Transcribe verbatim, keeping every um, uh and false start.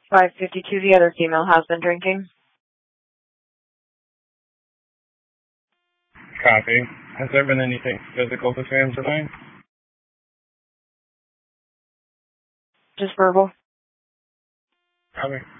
five fifty-two, the other female has been drinking. Copy. Has there been anything physical between them tonight? Just verbal. Copy.